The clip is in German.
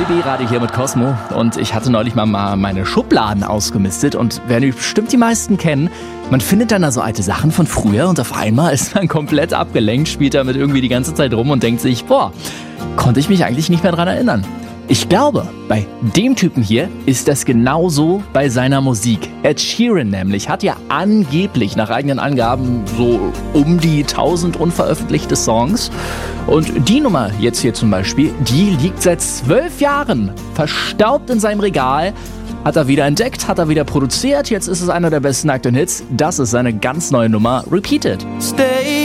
RBB Radio hier mit Cosmo und ich hatte neulich mal meine Schubladen ausgemistet und werden bestimmt die meisten kennen. Man findet dann da so alte Sachen von früher und auf einmal ist man komplett abgelenkt, spielt damit irgendwie die ganze Zeit rum und denkt sich, konnte ich mich eigentlich nicht mehr dran erinnern. Ich glaube, bei dem Typen hier ist das genauso bei seiner Musik. Ed Sheeran nämlich hat ja angeblich nach eigenen Angaben so um die 1000 unveröffentlichte Songs. Und die Nummer jetzt hier zum Beispiel, die liegt seit 12 Jahren verstaubt in seinem Regal. Hat er wieder entdeckt, hat er wieder produziert. Jetzt ist es einer der besten aktuellen Hits. Das ist seine ganz neue Nummer, Repeated. Stay